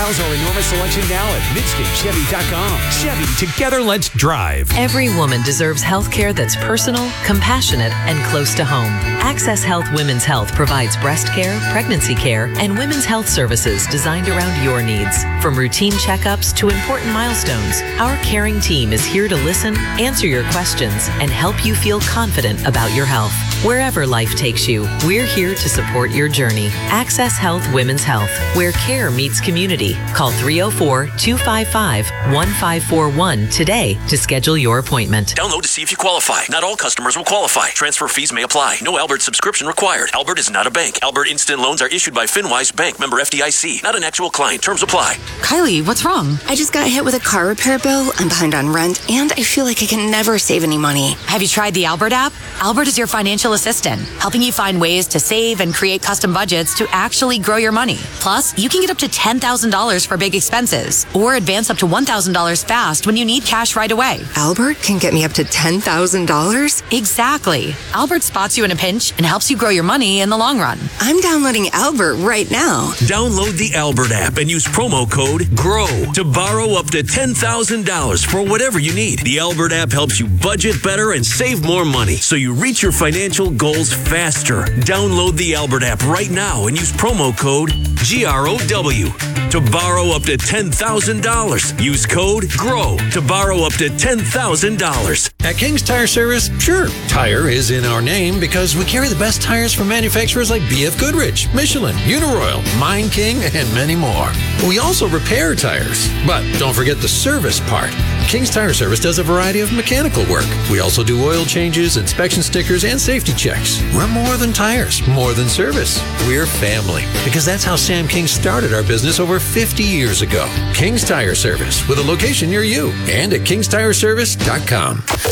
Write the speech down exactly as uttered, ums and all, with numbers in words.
Browse our enormous selection now at midstate chevy dot com. Chevy, together let's drive. Every woman deserves health care that's personal, compassionate, and close to home. Access Health Women's Health provides breast care, pregnancy care, and women's health services designed around your needs. From routine checkups to important milestones, our caring team is here to listen, answer your questions, and help you feel confident about your health. Wherever life takes you, we're here to support your journey. Access Health Women's Health, where care meets community. Call three oh four, two five five, one five four one today to schedule your appointment. Download to see if you qualify. Not all customers will qualify. Transfer fees may apply. No Albert subscription required. Albert is not a bank. Albert Instant Loans are issued by FinWise Bank, member F D I C. Not an actual client. Terms apply. Kylie, what's wrong? I just got hit with a car repair bill. I'm behind on rent, and I feel like I can never save any money. Have you tried the Albert app? Albert is your financial assistant, helping you find ways to save and create custom budgets to actually grow your money. Plus, you can get up to ten thousand dollars for big expenses or advance up to one thousand dollars fast when you need cash right away. Albert can get me up to ten thousand dollars? Exactly. Albert spots you in a pinch and helps you grow your money in the long run. I'm downloading Albert right now. Download the Albert app and use promo code GROW to borrow up to ten thousand dollars for whatever you need. The Albert app helps you budget better and save more money so you reach your financial goals faster. Download the Albert app right now and use promo code G R O W to borrow up to ten thousand dollars. Use code GROW to borrow up to ten thousand dollars. At King's Tire Service, sure, tire is in our name because we carry the best tires from manufacturers like B F Goodrich, Michelin, Uniroyal, Mine King, and many more. We also repair tires, but don't forget the service part. King's Tire Service does a variety of mechanical work. We also do oil changes, inspection stickers, and safety checks. We're more than tires, more than service. We're family, because that's how Sam King started our business over fifty years ago. King's Tire Service, with a location near you, and at kings tire service dot com.